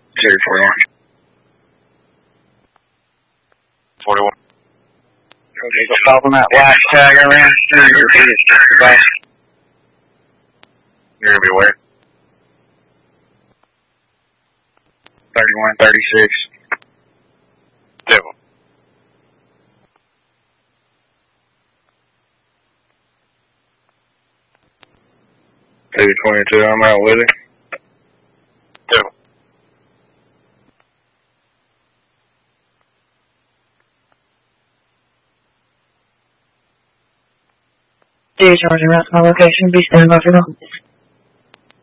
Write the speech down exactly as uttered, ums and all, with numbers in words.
Zero forty-one. Forty-one. Okay, so stop on that black tag around. You're gonna be where? Thirty-one, thirty-six. Devil. Two twenty-two. I'm out with it. Devil. Two charging route to my location. Be standing by for now.